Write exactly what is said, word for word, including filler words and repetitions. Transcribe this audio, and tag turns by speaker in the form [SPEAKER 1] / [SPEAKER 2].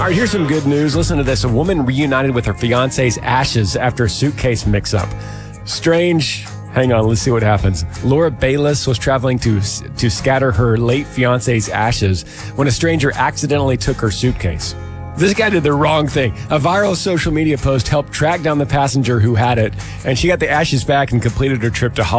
[SPEAKER 1] right, here's some good news. Listen to this. A woman reunited with her fiance's ashes after a suitcase mix-up. Strange. Hang on, let's see what happens. Laura Bayless was traveling to to scatter her late fiance's ashes when a stranger accidentally took her suitcase. This guy did the wrong thing. A viral social media post helped track down the passenger who had it, and she got the ashes back and completed her trip to Hollywood.